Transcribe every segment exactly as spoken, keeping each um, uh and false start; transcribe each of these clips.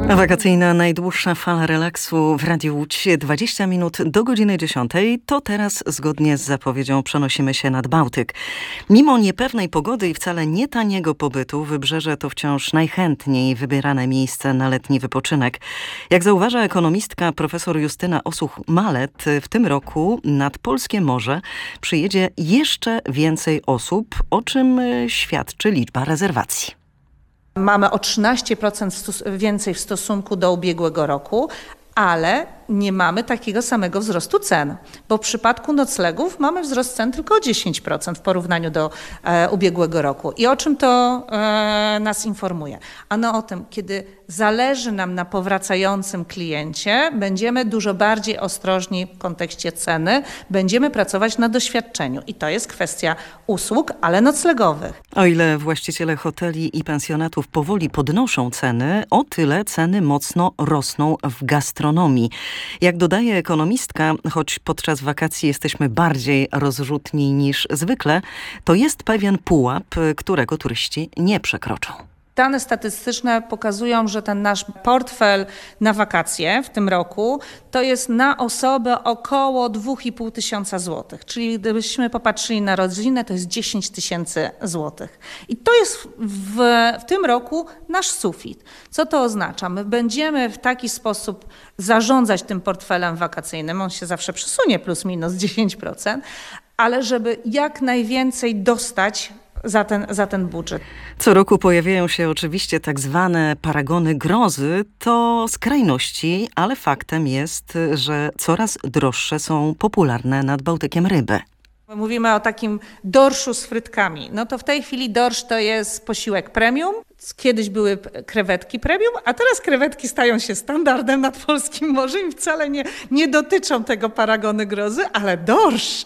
Wakacyjna najdłuższa fala relaksu w Radiu Łódź, dwadzieścia minut do godziny dziesiątej. To teraz, zgodnie z zapowiedzią, przenosimy się nad Bałtyk. Mimo niepewnej pogody i wcale nie taniego pobytu, Wybrzeże to wciąż najchętniej wybierane miejsce na letni wypoczynek. Jak zauważa ekonomistka profesor Justyna Osuch-Malet, w tym roku nad polskie morze przyjedzie jeszcze więcej osób, o czym świadczy liczba rezerwacji. Mamy o trzynaście procent więcej w stosunku do ubiegłego roku, ale nie mamy takiego samego wzrostu cen, bo w przypadku noclegów mamy wzrost cen tylko o dziesięć procent w porównaniu do e, ubiegłego roku. I o czym to e, nas informuje? Ano o tym, kiedy zależy nam na powracającym kliencie, będziemy dużo bardziej ostrożni w kontekście ceny, będziemy pracować na doświadczeniu i to jest kwestia usług, ale noclegowych. O ile właściciele hoteli i pensjonatów powoli podnoszą ceny, o tyle ceny mocno rosną w gastronomii. Jak dodaje ekonomistka, choć podczas wakacji jesteśmy bardziej rozrzutni niż zwykle, to jest pewien pułap, którego turyści nie przekroczą. Dane statystyczne pokazują, że ten nasz portfel na wakacje w tym roku to jest na osobę około dwa i pół tysiąca złotych. Czyli gdybyśmy popatrzyli na rodzinę, to jest dziesięć tysięcy złotych. I to jest w, w tym roku nasz sufit. Co to oznacza? My będziemy w taki sposób zarządzać tym portfelem wakacyjnym, on się zawsze przesunie plus minus dziesięć procent, ale żeby jak najwięcej dostać Za ten, za ten budżet. Co roku pojawiają się oczywiście tak zwane paragony grozy. To skrajności, ale faktem jest, że coraz droższe są popularne nad Bałtykiem ryby. Mówimy o takim dorszu z frytkami. No to w tej chwili dorsz to jest posiłek premium. Kiedyś były krewetki premium, a teraz krewetki stają się standardem nad polskim morzem i wcale nie, nie dotyczą tego paragony grozy, ale dorsz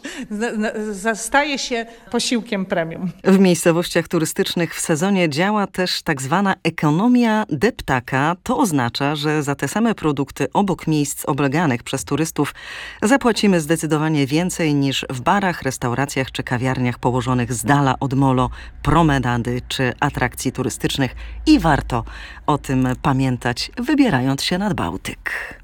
staje się posiłkiem premium. W miejscowościach turystycznych w sezonie działa też tak zwana ekonomia deptaka. To oznacza, że za te same produkty obok miejsc obleganych przez turystów zapłacimy zdecydowanie więcej niż w barach, restauracjach czy kawiarniach położonych z dala od molo, promenady czy atrakcji turystycznych. I warto o tym pamiętać, wybierając się nad Bałtyk.